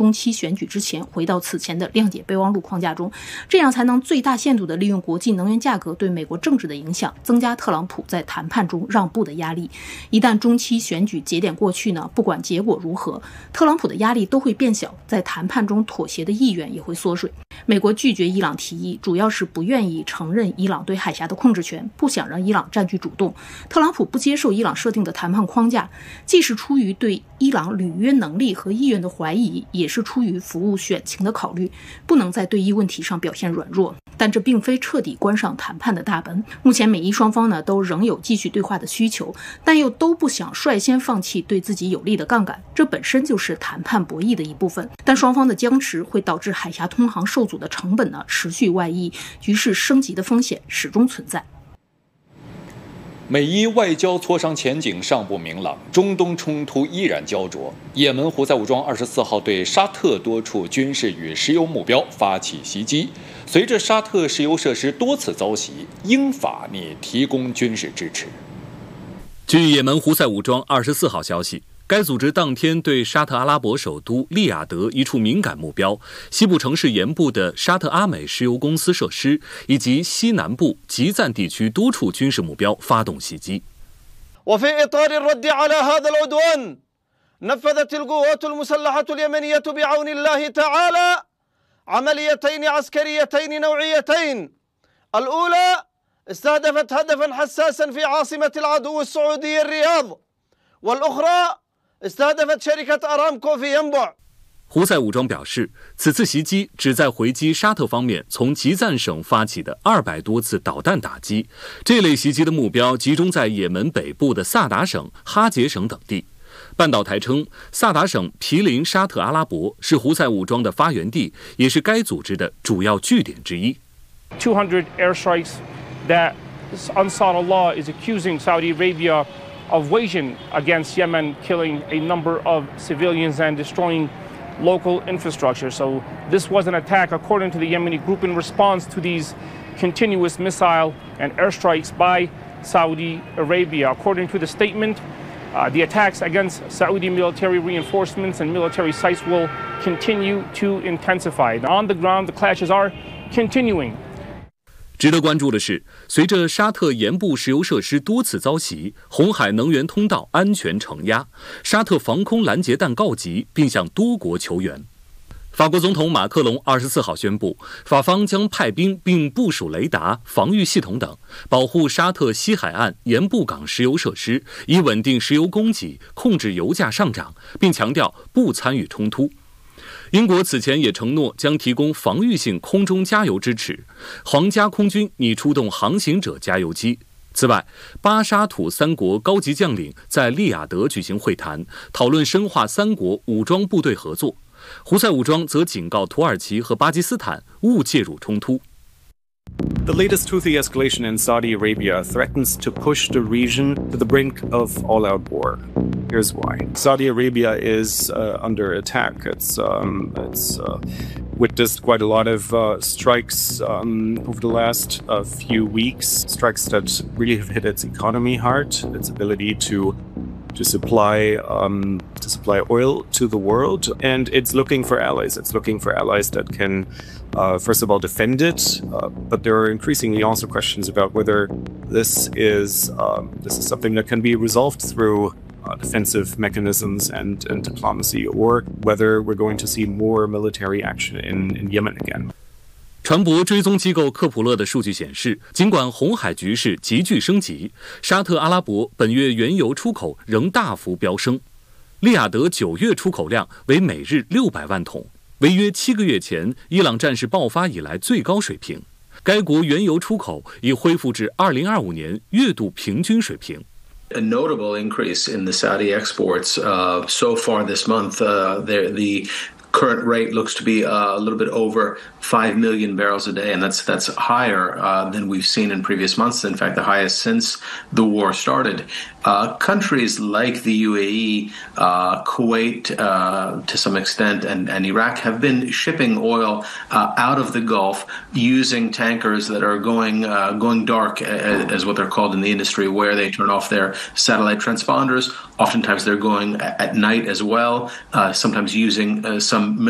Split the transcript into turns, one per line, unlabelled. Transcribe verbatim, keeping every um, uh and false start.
中期选举之前回到此前的谅解备忘录框架中，这样才能最大限度地利用国际能源价格对美国政治的影响，增加特朗普在谈判中让步的压力。一旦中期选举节点过去呢，不管结果如何，特朗普的压力都会变小，在谈判中妥协的意愿也会缩水。美国拒绝伊朗提议，主要是不愿意承认伊朗对海峡的控制权，不想让伊朗占据主动。特朗普不接受伊朗设定的谈判框架，既是出于对伊朗履约能力和意愿的怀疑，也是出于服务选情的考虑，不能在对伊问题上表现软弱。但这并非彻底关上谈判的大门。目前美伊双方呢都仍有继续对话的需求，但又都不想率先放弃对自己有利的杠杆，这本身就是谈判博弈的一部分。但双方的僵持会导致海峡通航受阻的成本呢持续外溢，局势升级的风险始终存在。
美伊外交磋商前景尚不明朗，中东冲突依然焦灼。也门胡塞武装二十四号对沙特多处军事与石油目标发起袭击，随着沙特石油设施多次遭袭，英法拟提供军事支持。
据也门胡塞武装二十四号消息，该组织当天对沙特阿拉伯首都利雅得一处敏感目标西部城市沿部的沙特阿美石油公司设施以及西南部吉赞地区多处军事目标发动袭击。
وفي إطار الرد على هذا العدوان نفذت القوات المسلحة اليمنية بعون الله تعالى عمليتين عسكريتين نوعيتين الأولى استهدفت هدفا حساسا في عاصمة العدو السعودي الرياض والأخرى استهدفت شركة أرامكو في ينبع。
胡塞武装表示，此次袭击旨在回击沙特方面从吉赞省发起的二百多次导弹打击。这类袭击的目标集中在也门北部的萨达省、哈杰省等地。半岛台称，萨达省毗邻沙特阿拉伯，是胡塞武装的发源地，也是该组织的主要据点之一。
two hundred airstrikes that Ansar Allah is accusing Saudi Arabia of waging against Yemen, killing a number of civilians and destroying local infrastructure. So this was an attack, according to the Yemeni group, in response to these continuous missile and airstrikes by Saudi Arabia. According to the statement, uh, the attacks against Saudi military reinforcements and military sites will continue to intensify. On the ground, the clashes are continuing.
值得关注的是，随着沙特沿部石油设施多次遭袭，红海能源通道安全承压，沙特防空拦截弹告急，并向多国求援。法国总统马克龙二十四号宣布，法方将派兵并部署雷达、防御系统等，保护沙特西海岸沿布港石油设施，以稳定石油供给，控制油价上涨，并强调不参与冲突。英国此前也承诺将提供防御性空中加油支持，皇家空军拟出动航行者加油机。此外，巴沙土三国高级将领在利雅得举行会谈，讨论深化三国武装部队合作。胡塞武装则警告土耳其和巴基斯坦勿介入冲突。
The latest Houthi escalation in Saudi Arabia threatens to push the region to the brink of all-out war. Here's why. Saudi Arabia is uh, under attack. It's, um, it's uh, witnessed quite a lot of uh, strikes um, over the last uh, few weeks, strikes that really have hit its economy hard, its ability to to supply um, to supply oil to the world, and it's looking for allies. It's looking for allies that can, uh, first of all, defend it. Uh, but there are increasingly also questions about whether this is um, this is something that can be resolved through uh, defensive mechanisms and, and diplomacy, or whether we're going to see more military action in, in Yemen again.
船舶追踪机构科普勒的数据显示，尽管红海局势急剧升级，沙特阿拉伯本月原油出口仍大幅飙升。利雅得九月出口量为每日六百万桶，为约七个月前伊朗战事爆发以来最高水平。该国原油出口已恢复至二零二五年月度平均水平。
A notable increase in the Saudi exports uh, so far this month. Uh, the current rate looks to be uh, a little bit over five million barrels a day, and that's that's higher uh, than we've seen in previous months. In fact, the highest since the war started. Uh, countries like the U A E, uh, Kuwait, uh, to some extent, and, and Iraq have been shipping oil uh, out of the Gulf using tankers that are going uh, going dark, as, as what they're called in the industry, where they turn off their satellite transponders. Oftentimes, they're going at night as well. Uh, sometimes using uh, some